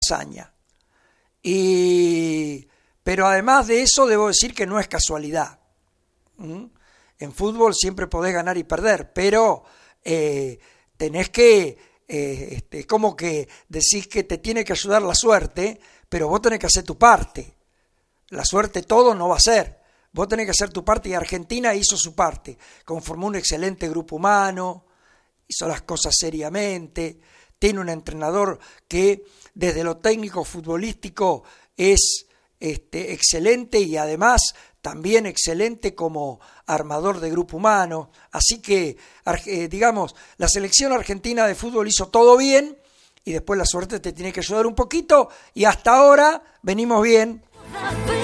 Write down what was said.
hazaña. Pero además de eso debo decir que no es casualidad. En fútbol siempre podés ganar y perder, pero tenés que, como que decís que te tiene que ayudar la suerte, pero vos tenés que hacer tu parte. La suerte todo no va a ser. Vos tenés que hacer tu parte y Argentina hizo su parte. Conformó un excelente grupo humano, hizo las cosas seriamente, tiene un entrenador que desde lo técnico futbolístico es excelente y además también excelente como armador de grupo humano. Así que, digamos, la selección argentina de fútbol hizo todo bien y después la suerte te tiene que ayudar un poquito y hasta ahora venimos bien.